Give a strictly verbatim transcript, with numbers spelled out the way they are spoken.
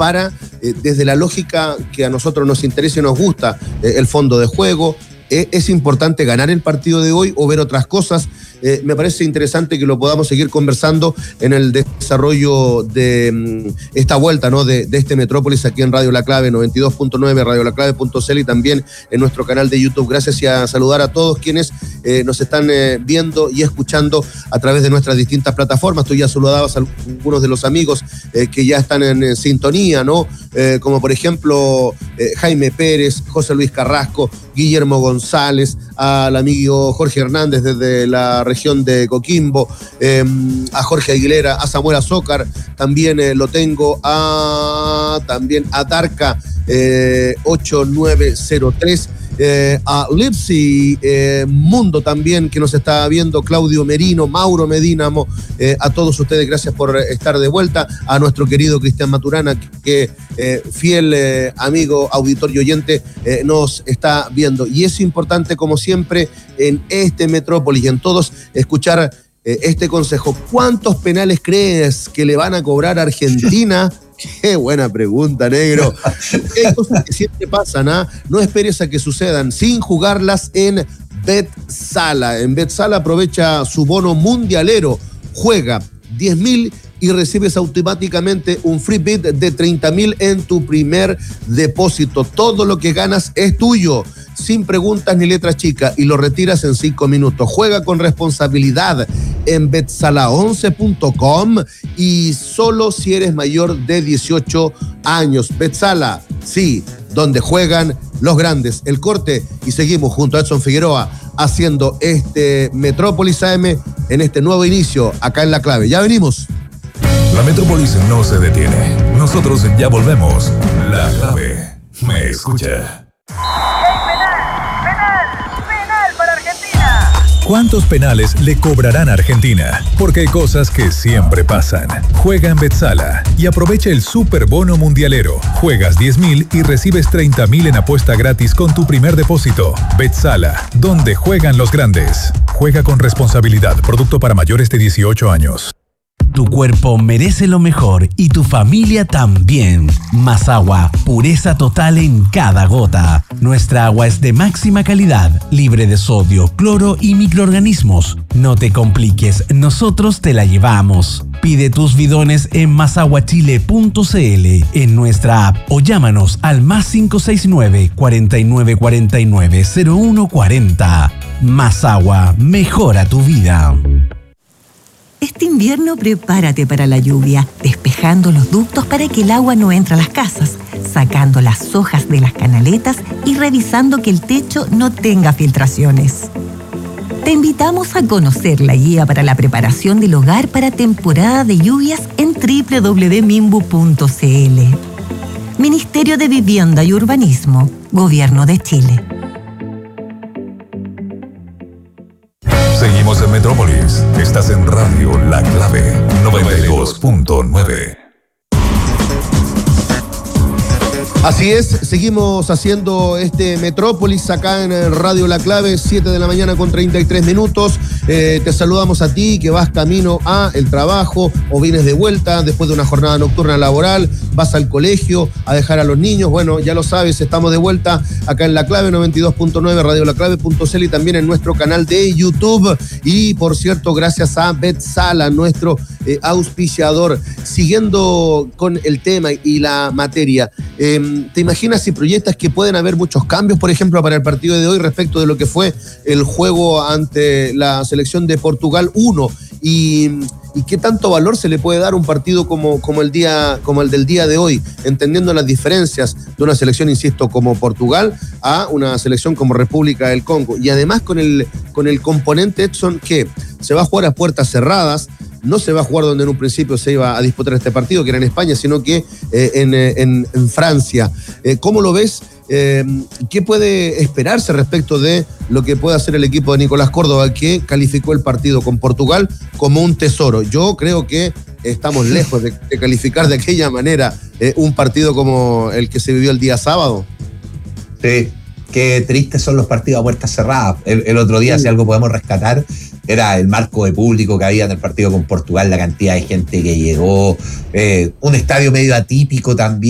para, eh, desde la lógica que a nosotros nos interesa y nos gusta, eh, el fondo de juego. Eh, ¿Es importante ganar el partido de hoy o ver otras cosas? Eh, me parece interesante que lo podamos seguir conversando en el desarrollo de um, esta vuelta, ¿no? de, de este Metrópolis aquí en Radio La Clave noventa y dos punto nueve, radio la clave punto c l y también en nuestro canal de YouTube. Gracias y a saludar a todos quienes eh, nos están eh, viendo y escuchando a través de nuestras distintas plataformas. Tú ya saludabas a algunos de los amigos eh, que ya están en, en sintonía, ¿no? Eh, como por ejemplo eh, Jaime Pérez, José Luis Carrasco, Guillermo González, al amigo Jorge Hernández desde la región de Coquimbo, eh, a Jorge Aguilera, a Samuel Azócar, también eh, lo tengo a también a Darca eh, ocho nueve cero tres, eh, a Lipsy eh, Mundo también que nos está viendo, Claudio Merino, Mauro Medina, eh, a todos ustedes gracias por estar de vuelta, a nuestro querido Cristian Maturana que eh, fiel eh, amigo, auditor y oyente eh, nos está viendo, y es importante como siempre en este Metrópolis y en todos escuchar eh, este consejo. ¿Cuántos penales crees que le van a cobrar a Argentina? Qué buena pregunta, negro. Hay cosas que siempre pasan, ¿ah? ¿eh? No esperes a que sucedan sin jugarlas en BetSala. En BetSala aprovecha su bono mundialero. Juega diez mil y recibes automáticamente un free bet de treinta mil en tu primer depósito. Todo lo que ganas es tuyo, sin preguntas ni letras chicas, y lo retiras en cinco minutos. Juega con responsabilidad en bet sala once punto com y solo si eres mayor de dieciocho años. BetSala, sí, donde juegan los grandes. El corte y seguimos junto a Edson Figueroa haciendo este Metrópolis A M en este nuevo inicio acá en La Clave. Ya venimos. La Metrópolis no se detiene. Nosotros ya volvemos. La Clave me escucha. ¡Penal! ¡Penal! ¡Penal para Argentina! ¿Cuántos penales le cobrarán a Argentina? Porque hay cosas que siempre pasan. Juega en BetSala y aprovecha el super bono mundialero. Juegas diez mil y recibes treinta mil en apuesta gratis con tu primer depósito. BetSala, donde juegan los grandes. Juega con responsabilidad. Producto para mayores de dieciocho años. Tu cuerpo merece lo mejor y tu familia también. Más agua, pureza total en cada gota. Nuestra agua es de máxima calidad, libre de sodio, cloro y microorganismos. No te compliques, nosotros te la llevamos. Pide tus bidones en masaguachile punto c l, en nuestra app o llámanos al más cinco seis nueve, cuatro nueve cuatro nueve, cero uno cuatro cero. Más agua, mejora tu vida. Este invierno prepárate para la lluvia, despejando los ductos para que el agua no entre a las casas, sacando las hojas de las canaletas y revisando que el techo no tenga filtraciones. Te invitamos a conocer la guía para la preparación del hogar para temporada de lluvias en doble u doble u doble u punto minbu punto c l. Ministerio de Vivienda y Urbanismo, Gobierno de Chile. Seguimos en Metrópolis. Estás en Radio La Clave noventa y dos punto nueve. Así es, seguimos haciendo este Metrópolis acá en Radio La Clave, siete de la mañana con treinta y tres minutos. Eh, te saludamos a ti que vas camino a el trabajo o vienes de vuelta después de una jornada nocturna laboral, vas al colegio a dejar a los niños. Bueno, ya lo sabes, estamos de vuelta acá en La Clave noventa y dos punto nueve, radio la clave punto c l y también en nuestro canal de YouTube. Y por cierto, gracias a BetSala, nuestro eh, auspiciador. Siguiendo con el tema y la materia, eh, ¿te imaginas y proyectas que pueden haber muchos cambios, por ejemplo, para el partido de hoy respecto de lo que fue el juego ante la selección de Portugal uno? Y, y qué tanto valor se le puede dar a un partido como, como, el día, como el del día de hoy, entendiendo las diferencias de una selección, insisto, como Portugal a una selección como República del Congo. Y además con el, con el componente, Edson, que se va a jugar a puertas cerradas. No se va a jugar donde en un principio se iba a disputar este partido, que era en España, sino que eh, en, en, en Francia. Eh, ¿Cómo lo ves? Eh, ¿Qué puede esperarse respecto de lo que puede hacer el equipo de Nicolás Córdoba, que calificó el partido con Portugal como un tesoro? Yo creo que estamos lejos de, de calificar de aquella manera eh, un partido como el que se vivió el día sábado. Sí, qué tristes son los partidos a puertas cerradas. El, el otro día, sí, si algo podemos rescatar, era el marco de público que había en el partido con Portugal, la cantidad de gente que llegó, eh, un estadio medio atípico también.